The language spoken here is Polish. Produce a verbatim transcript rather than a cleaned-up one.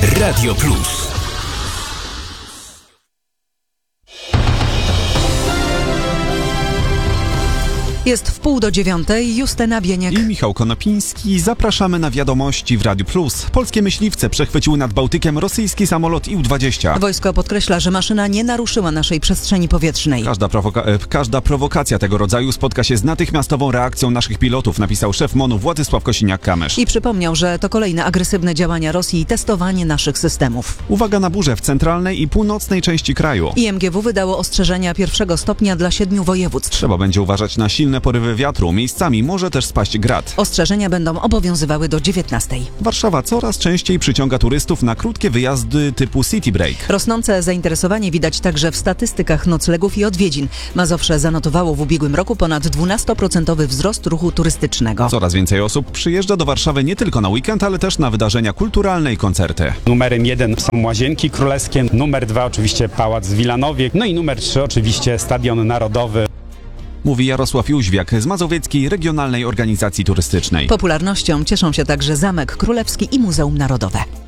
Radio Plus. Jest w pół do dziewiątej, Justyna Bieniek i Michał Konopiński. Zapraszamy na wiadomości w Radiu Plus. Polskie myśliwce przechwyciły nad Bałtykiem rosyjski samolot I U dwadzieścia. Wojsko podkreśla, że maszyna nie naruszyła naszej przestrzeni powietrznej. Każda, prowoka- każda prowokacja tego rodzaju spotka się z natychmiastową reakcją naszych pilotów, napisał szef MON-u Władysław Kosiniak-Kamysz. I przypomniał, że to kolejne agresywne działania Rosji i testowanie naszych systemów. Uwaga na burze w centralnej i północnej części kraju. I M G W wydało ostrzeżenia pierwszego stopnia dla siedmiu województw. Trzeba będzie uważać na silne porywy wiatru. Miejscami może też spaść grad. Ostrzeżenia będą obowiązywały do dziewiętnastej. Warszawa coraz częściej przyciąga turystów na krótkie wyjazdy typu City Break. Rosnące zainteresowanie widać także w statystykach noclegów i odwiedzin. Mazowsze zanotowało w ubiegłym roku ponad dwunastoprocentowy wzrost ruchu turystycznego. Coraz więcej osób przyjeżdża do Warszawy nie tylko na weekend, ale też na wydarzenia kulturalne i koncerty. Numerem jeden są Łazienki Królewskie, numer dwa oczywiście Pałac w Wilanowie, no i numer trzy oczywiście Stadion Narodowy. Mówi Jarosław Jóźwiak z Mazowieckiej Regionalnej Organizacji Turystycznej. Popularnością cieszą się także Zamek Królewski i Muzeum Narodowe.